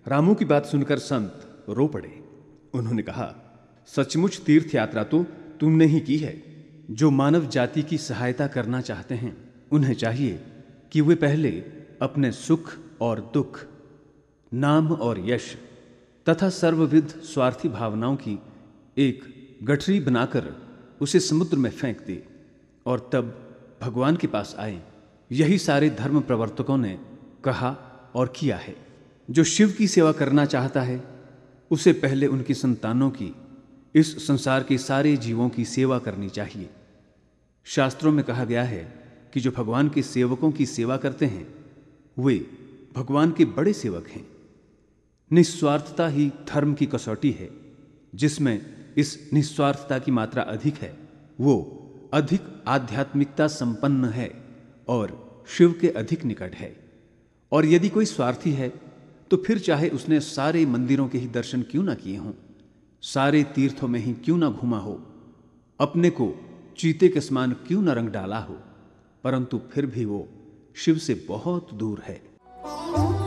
रामू की बात सुनकर संत रो पड़े। उन्होंने कहा, सचमुच तीर्थ यात्रा तो तुमने ही की है। जो मानव जाति की सहायता करना चाहते हैं उन्हें चाहिए कि वे पहले अपने सुख और दुख, नाम और यश तथा सर्वविध स्वार्थी भावनाओं की एक गठरी बनाकर उसे समुद्र में फेंक दे और तब भगवान के पास आए। यही सारे धर्म प्रवर्तकों ने कहा और किया है। जो शिव की सेवा करना चाहता है उसे पहले उनकी संतानों की, इस संसार के सारे जीवों की सेवा करनी चाहिए। शास्त्रों में कहा गया है कि जो भगवान के सेवकों की सेवा करते हैं वे भगवान के बड़े सेवक हैं। निस्वार्थता ही धर्म की कसौटी है। जिसमें इस निस्वार्थता की मात्रा अधिक है वो अधिक आध्यात्मिकता संपन्न है और शिव के अधिक निकट है। और यदि कोई स्वार्थी है तो फिर चाहे उसने सारे मंदिरों के ही दर्शन क्यों ना किए हों, सारे तीर्थों में ही क्यों ना घूमा हो, अपने को चीते के समान क्यों न रंग डाला हो, परंतु फिर भी वो शिव से बहुत दूर है।